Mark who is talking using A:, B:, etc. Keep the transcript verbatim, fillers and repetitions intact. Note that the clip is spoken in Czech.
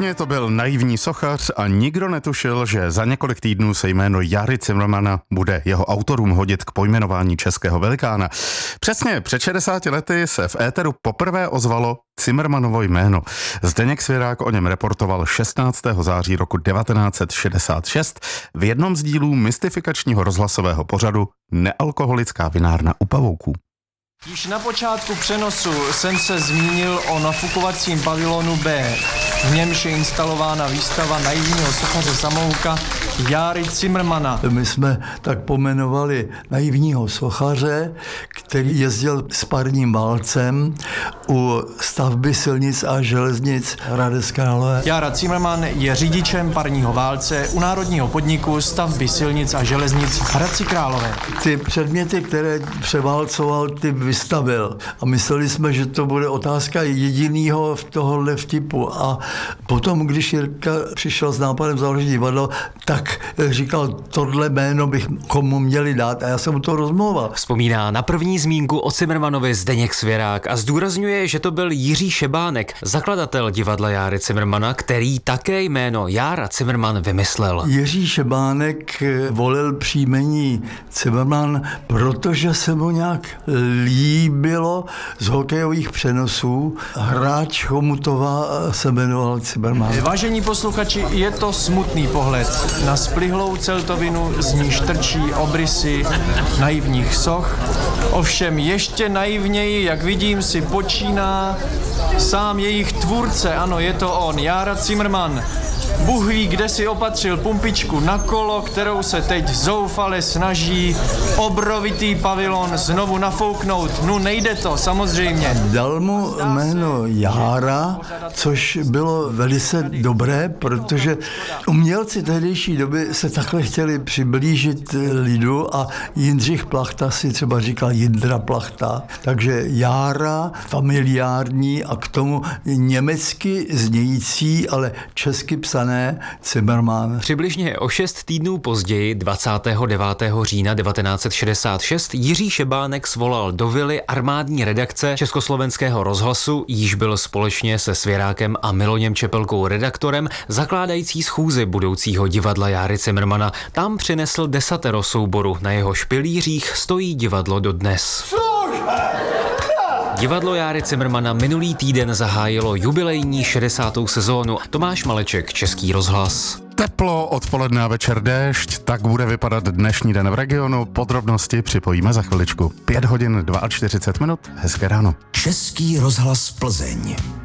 A: Původně to byl naivní sochař a nikdo netušil, že za několik týdnů se jméno Járy Cimrmana bude jeho autorům hodit k pojmenování českého velikána. Přesně před šedesáti lety se v éteru poprvé ozvalo Cimrmanovo jméno. Zdeněk Svěrák o něm reportoval šestnáctého září roku devatenáct set šedesát šest v jednom z dílů mystifikačního rozhlasového pořadu Nealkoholická vinárna u pavouků.
B: Již na počátku přenosu jsem se zmínil o nafukovacím pavilonu B. V němž je instalována výstava naivního sochaře samouka Járy Cimrmana.
C: My jsme tak pomenovali naivního sochaře, který jezdil s parním válcem u stavby silnic a železnic Hradec Králové.
B: Jára Cimrman je řidičem parního válce u národního podniku stavby silnic a železnic Hradci Králové.
C: Ty předměty, které převálcoval, ty vystavil. A mysleli jsme, že to bude otázka jedinýho v tohohle vtipu. A potom, když Jirka přišel s nápadem založit divadlo, tak říkal, tohle jméno bych komu měli dát a já jsem mu to rozmlouval.
D: Vzpomíná na první zmínku o Cimrmanovi Zdeněk Svěrák a zdůrazňuje, že to byl Jiří Šebánek, zakladatel divadla Járy Cimrmana, který také jméno Jára Cimrman vymyslel.
C: Jiří Šebánek volil příjmení Cimrman, protože se mu nějak líbilo z hokejových přenosů. Hráč Chomutova se jmenoval Cimrman.
B: Vážení posluchači, je to smutný pohled na splihlou celtovinu, z níž trčí obrysy naivních soch. Ovšem ještě naivněji, jak vidím, si počíná sám jejich tvůrce. Ano, je to on, Jára Cimrman. Bůh ví, kde si opatřil pumpičku na kolo, kterou se teď zoufale snaží obrovitý pavilon znovu nafouknout. No nejde to, samozřejmě.
C: Dal mu jméno Jára, což bylo velice dobré, protože umělci tehdejší doby se takhle chtěli přiblížit lidu a Jindřich Plachta si třeba říkal Jindra Plachta. Takže Jára, familiární a k tomu německy znějící, ale česky psané Cimrman.
D: Přibližně o šest týdnů později, dvacátého devátého října devatenáct set šedesát šest, Jiří Šebánek svolal do vily armádní redakce Československého rozhlasu, jíž byl společně se Svěrákem a Miloněm Čepelkou redaktorem, zakládající schůzi budoucího divadla Járy Cimrmana. Tam přinesl desatero souboru, na jeho pilířích stojí divadlo dodnes. Divadlo Járy Cimrmana minulý týden zahájilo jubilejní šedesátou sezónu. Tomáš Maleček, Český rozhlas.
A: Teplo, odpoledne a večer déšť, tak bude vypadat dnešní den v regionu. Podrobnosti připojíme za chviličku. pět hodin čtyřicet dva minut, hezké ráno.
E: Český rozhlas Plzeň.